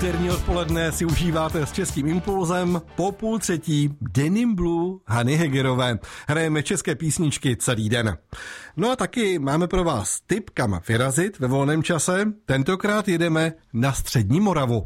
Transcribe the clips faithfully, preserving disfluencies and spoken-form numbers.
Úterní odpoledne si užíváte s Českým impulzem, po půl třetí Denim Blue Hany Hegerové. Hrajeme české písničky celý den. No a taky máme pro vás tip, kam vyrazit ve volném čase. Tentokrát jedeme na střední Moravu.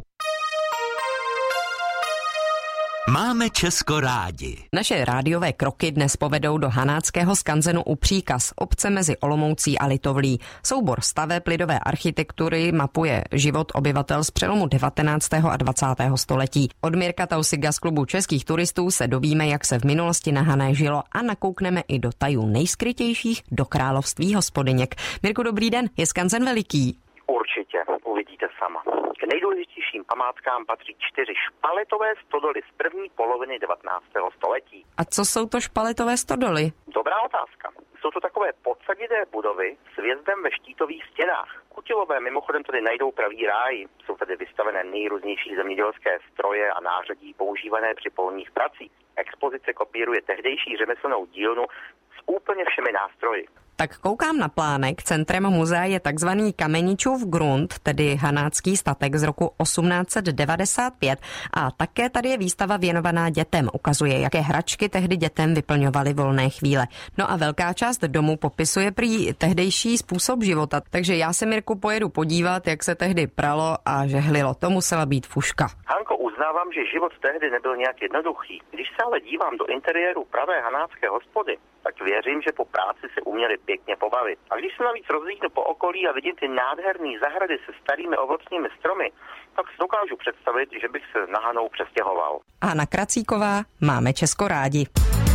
Máme Česko rádi. Naše rádiové kroky dnes povedou do hanáckého skanzenu u Příkaz, obce mezi Olomoucí a Litovlí. Soubor staveb lidové architektury mapuje život obyvatel z přelomu devatenáctého a dvacátého století. Od Mirka Tausiga z klubu českých turistů se dovíme, jak se v minulosti na Hané žilo a nakoukneme i do tajů nejskrytějších do království hospodyněk. Mirku, dobrý den, je skanzen veliký? Určitě, uvidíte sama. K nejdůležitějším památkám patří čtyři špaletové stodoly z první poloviny devatenáctého století. A co jsou to špaletové stodoly? Dobrá otázka. Jsou to takové podsadité budovy s vjezdem ve štítových stěnách. Kutilové mimochodem tady najdou pravý ráj. Jsou tady vystavené nejrůznější zemědělské stroje a nářadí používané při polních pracích. Expozice kopíruje tehdejší řemeslnou dílnu s úplně všemi nástroji. Tak koukám na plánek, centrem muzea je takzvaný Kameničův grunt, tedy hanácký statek z roku osmnáct set devadesát pět a také tady je výstava věnovaná dětem, ukazuje, jaké hračky tehdy dětem vyplňovaly volné chvíle. No a velká část domu popisuje prý tehdejší způsob života, takže já se, Mirku, pojedu podívat, jak se tehdy pralo a žehlilo. To musela být fuška. Hanko, uznávám, že život tehdy nebyl nějak jednoduchý. Když se ale dívám do interiéru pravé hanácké hospody, tak věřím, že po práci se uměli pěkně pobavit. A když se navíc rozlídnu po okolí a vidím ty nádherné zahrady se starými ovocnými stromy, tak si dokážu představit, že bych se na Hanou přestěhoval. Hana Kracíková, máme Česko rádi.